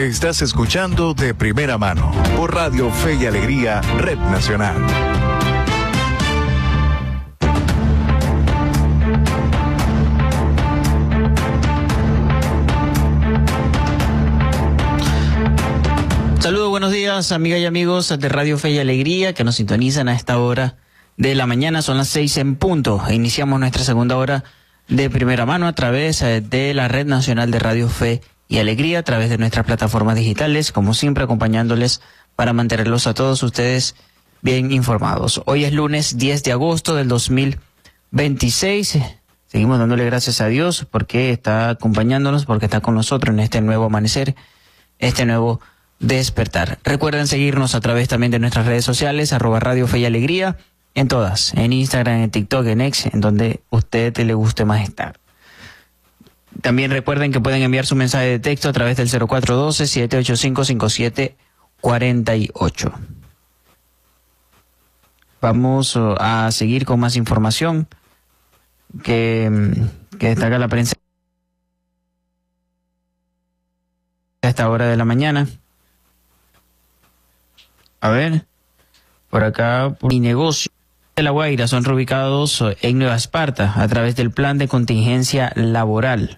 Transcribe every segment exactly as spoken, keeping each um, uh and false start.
Estás escuchando De Primera Mano por Radio Fe y Alegría, Red Nacional. Saludos, buenos días, amigas y amigos de Radio Fe y Alegría que nos sintonizan a esta hora de la mañana. Son las seis en punto. Iniciamos nuestra segunda hora de Primera Mano a través de la Red Nacional de Radio Fe y Alegría, a través de nuestras plataformas digitales, como siempre acompañándoles para mantenerlos a todos ustedes bien informados. Hoy es lunes diez de agosto del dos mil veintiséis. Seguimos dándole gracias a Dios porque está acompañándonos, porque está con nosotros en este nuevo amanecer, este nuevo despertar. Recuerden seguirnos a través también de nuestras redes sociales, arroba Radio Fe y Alegría, en todas, en Instagram, en TikTok, en X, en donde a usted le guste más estar. También recuerden que pueden enviar su mensaje de texto a través del cero cuatro uno dos, siete ocho cinco, cinco siete cuatro ocho. Vamos a seguir con más información que, que destaca la prensa a esta hora de la mañana. A ver, por acá, por mi negocio de La Guaira son reubicados en Nueva Esparta a través del plan de contingencia laboral.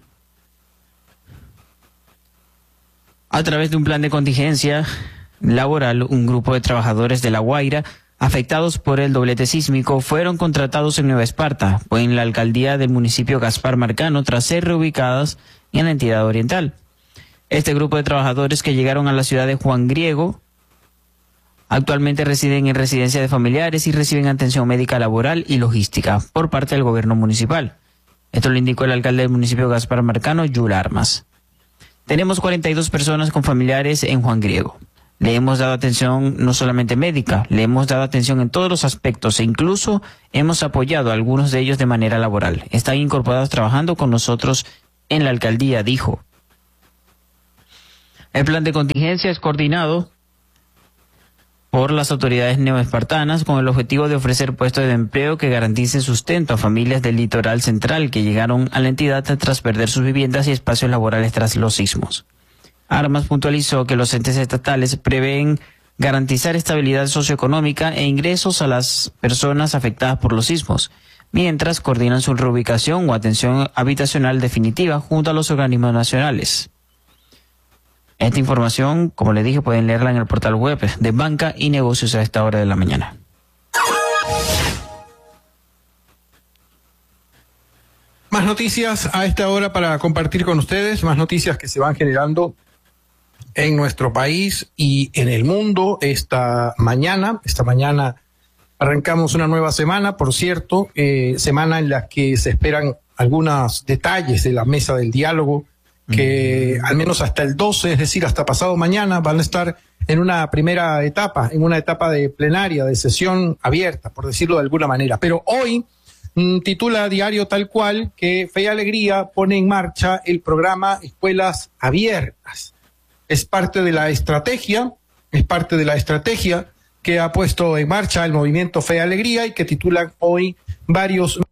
A través de un plan de contingencia laboral, un grupo de trabajadores de La Guaira afectados por el doblete sísmico fueron contratados en Nueva Esparta, o en la alcaldía del municipio Gaspar Marcano, tras ser reubicadas en la entidad oriental. Este grupo de trabajadores que llegaron a la ciudad de Juan Griego actualmente residen en residencia de familiares y reciben atención médica laboral y logística por parte del gobierno municipal. Esto lo indicó el alcalde del municipio Gaspar Marcano, Yul Armas. Tenemos cuarenta y dos personas con familiares en Juan Griego. Le hemos dado atención no solamente médica, le hemos dado atención en todos los aspectos e incluso hemos apoyado a algunos de ellos de manera laboral. Están incorporados trabajando con nosotros en la alcaldía, dijo. El plan de contingencia es coordinado por las autoridades neoespartanas con el objetivo de ofrecer puestos de empleo que garanticen sustento a familias del litoral central que llegaron a la entidad tras perder sus viviendas y espacios laborales tras los sismos. Armas puntualizó que los entes estatales prevén garantizar estabilidad socioeconómica e ingresos a las personas afectadas por los sismos, mientras coordinan su reubicación o atención habitacional definitiva junto a los organismos nacionales. Esta información, como les dije, pueden leerla en el portal web de Banca y Negocios a esta hora de la mañana. Más noticias a esta hora para compartir con ustedes, más noticias que se van generando en nuestro país y en el mundo esta mañana. Esta mañana arrancamos una nueva semana, por cierto, eh, semana en la que se esperan algunos detalles de la mesa del diálogo, que al menos hasta el doce, es decir, hasta pasado mañana, van a estar en una primera etapa, en una etapa de plenaria, de sesión abierta, por decirlo de alguna manera. Pero hoy mmm, titula Diario Tal Cual que Fe y Alegría pone en marcha el programa Escuelas Abiertas. Es parte de la estrategia, es parte de la estrategia que ha puesto en marcha el movimiento Fe y Alegría y que titulan hoy varios